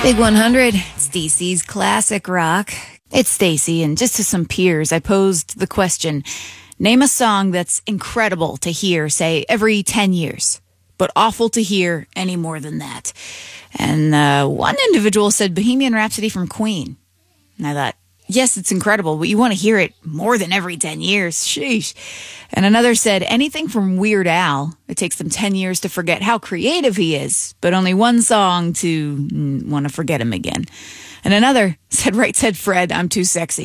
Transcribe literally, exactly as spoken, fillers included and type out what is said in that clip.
Big one hundred, it's D C's classic rock. It's Stacy, and just to some peers, I posed the question, name a song that's incredible to hear, say, every ten years, but awful to hear any more than that. And uh, one individual said Bohemian Rhapsody from Queen. And I thought, yes, it's incredible, but you want to hear it more than every ten years. Sheesh. And another said anything from Weird Al. It takes them ten years to forget how creative he is, but only one song to mm, want to forget him again. And another said, right said Fred, I'm too sexy.